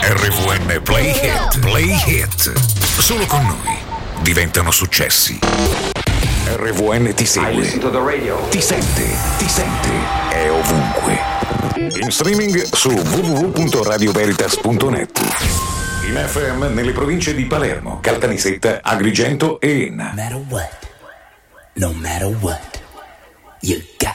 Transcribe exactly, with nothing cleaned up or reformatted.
R V N Play Hit, Play Hit. Solo con noi diventano successi. R V N ti segue, ti sente, ti sente, è ovunque. In streaming su w w w punto radio veritas punto net. In F M nelle province di Palermo, Caltanissetta, Agrigento e Enna. No matter what, no matter what, you got